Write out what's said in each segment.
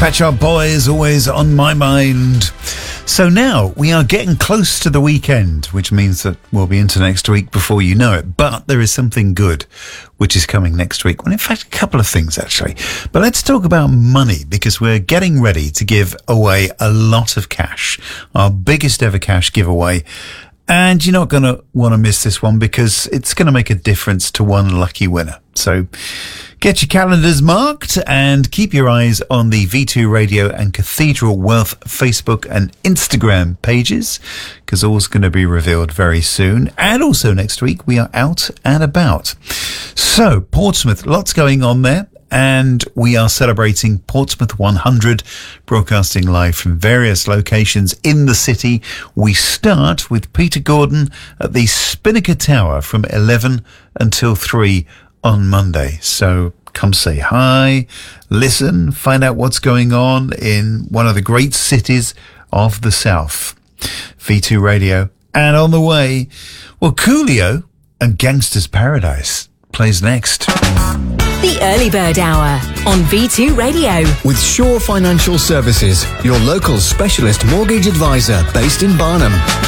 Pet Shop Boys, always on my mind. So now we are getting close to the weekend, which means that we'll be into next week before you know it. But there is something good which is coming next week. Well, in fact, a couple of things actually. But let's talk about money, because we're getting ready to give away a lot of cash. Our biggest ever cash giveaway. And you're not going to want to miss this one, because it's going to make a difference to one lucky winner. So get your calendars marked and keep your eyes on the V2 Radio and Cathedral Wealth Facebook and Instagram pages, because all's going to be revealed very soon. And also next week we are out and about. So Portsmouth, lots going on there. And we are celebrating Portsmouth 100, broadcasting live from various locations in the city. We start with Peter Gordon at the Spinnaker Tower from 11 until 3 on Monday. So come say hi, listen, find out what's going on in one of the great cities of the South. V2 Radio. And on the way, well, Coolio and Gangster's Paradise plays next. The Early Bird Hour on V2 Radio. With Shore Financial Services, your local specialist mortgage advisor based in Barnham.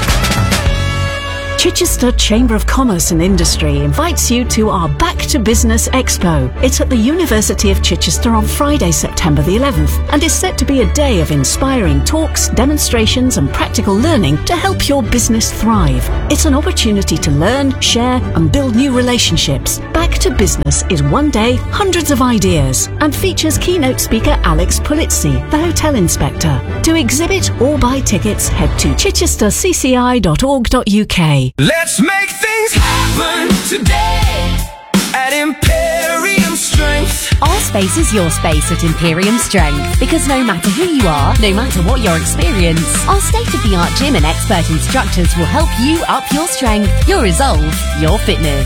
Chichester Chamber of Commerce and Industry invites you to our Back to Business Expo. It's at the University of Chichester on Friday, September the 11th, and is set to be a day of inspiring talks, demonstrations and practical learning to help your business thrive. It's an opportunity to learn, share and build new relationships. Back to Business is one day, hundreds of ideas, and features keynote speaker Alex Pulizzi, the hotel inspector. To exhibit or buy tickets, head to chichestercci.org.uk. Let's make things happen today at Imperium Strength. Our space is your space at Imperium Strength, because no matter who you are, no matter what your experience, our state-of-the-art gym and expert instructors will help you up your strength, your resolve, your fitness.